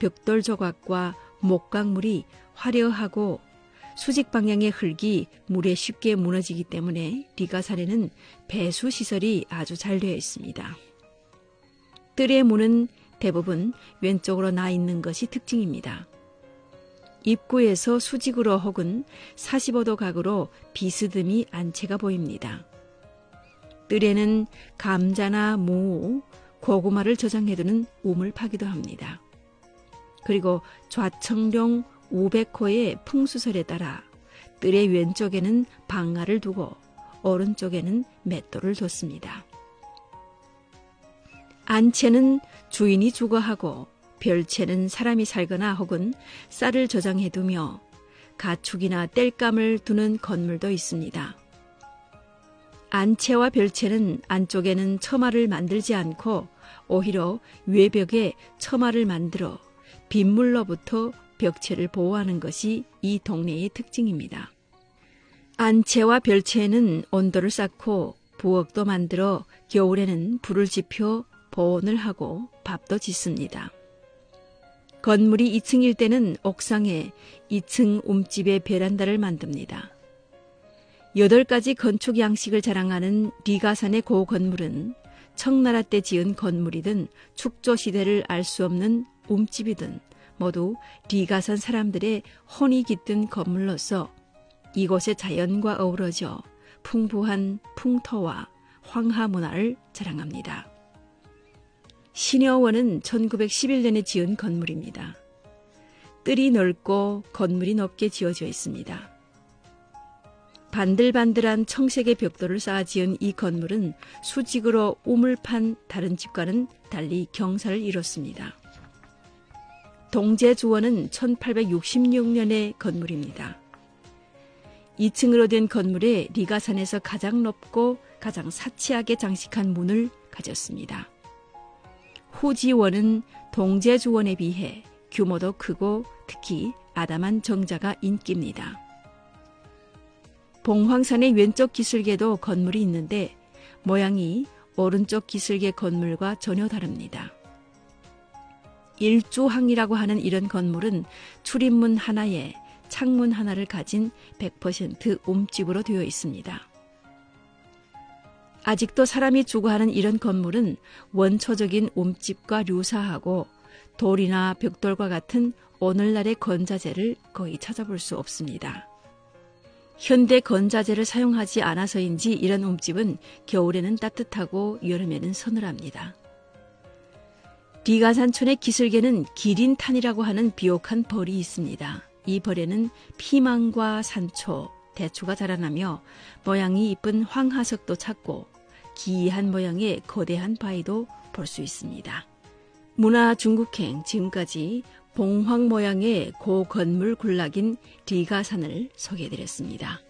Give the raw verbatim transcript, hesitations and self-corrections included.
벽돌 조각과 목각물이 화려하고 수직 방향의 흙이 물에 쉽게 무너지기 때문에 리가산에는 배수 시설이 아주 잘 되어 있습니다. 뜰의 문은 대부분 왼쪽으로 나 있는 것이 특징입니다. 입구에서 수직으로 혹은 사십오 도 각으로 비스듬히 안채가 보입니다. 뜰에는 감자나 무, 고구마를 저장해두는 우물파기도 합니다. 그리고 좌청룡 오백 호의 풍수설에 따라 뜰의 왼쪽에는 방아를 두고 오른쪽에는 맷돌을 뒀습니다. 안채는 주인이 주거하고 별채는 사람이 살거나 혹은 쌀을 저장해두며 가축이나 땔감을 두는 건물도 있습니다. 안채와 별채는 안쪽에는 처마를 만들지 않고 오히려 외벽에 처마를 만들어 빗물로부터 벽체를 보호하는 것이 이 동네의 특징입니다. 안채와 별채에는 온돌을 쌓고 부엌도 만들어 겨울에는 불을 지펴 보온을 하고 밥도 짓습니다. 건물이 이 층일 때는 옥상에 이 층 움집에 베란다를 만듭니다. 여덟 가지 건축 양식을 자랑하는 리가산의 고 건물은 청나라 때 지은 건물이든 축조 시대를 알 수 없는 움집이든 모두 리가산 사람들의 혼이 깃든 건물로서 이곳의 자연과 어우러져 풍부한 풍토와 황하 문화를 자랑합니다. 신여원은 천구백십일 년에 지은 건물입니다. 뜰이 넓고 건물이 높게 지어져 있습니다. 반들반들한 청색의 벽돌을 쌓아 지은 이 건물은 수직으로 우물판 다른 집과는 달리 경사를 이뤘습니다. 동제주원은 천팔백육십육 년의 건물입니다. 이 층으로 된 건물에 리가산에서 가장 높고 가장 사치하게 장식한 문을 가졌습니다. 후지원은 동제주원에 비해 규모도 크고 특히 아담한 정자가 인기입니다. 봉황산의 왼쪽 기슭에도 건물이 있는데 모양이 오른쪽 기슭의 건물과 전혀 다릅니다. 일주항이라고 하는 이런 건물은 출입문 하나에 창문 하나를 가진 백 퍼센트 움집으로 되어 있습니다. 아직도 사람이 주거하는 이런 건물은 원초적인 움집과 유사하고 돌이나 벽돌과 같은 오늘날의 건자재를 거의 찾아볼 수 없습니다. 현대 건자재를 사용하지 않아서인지 이런 움집은 겨울에는 따뜻하고 여름에는 서늘합니다. 리가산촌의 기슭에는 기린탄이라고 하는 비옥한 벌이 있습니다. 이 벌에는 피망과 산초, 대추가 자라나며 모양이 이쁜 황하석도 찾고 기이한 모양의 거대한 바위도 볼 수 있습니다. 문화중국행 지금까지 봉황 모양의 고건물 군락인 리가산을 소개해드렸습니다.